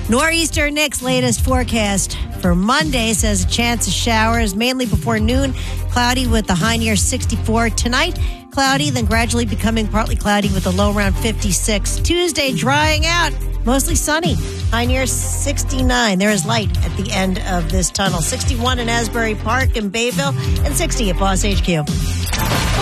Nor'easter Nick's latest forecast for Monday says a chance of showers, mainly before noon. Cloudy with a high near 64. Tonight, cloudy, then gradually becoming partly cloudy with a low around 56. Tuesday, drying out, mostly sunny. High near 69. There is light at the end of this tunnel. 61 in Asbury Park and Bayville, and 60 at Boss HQ.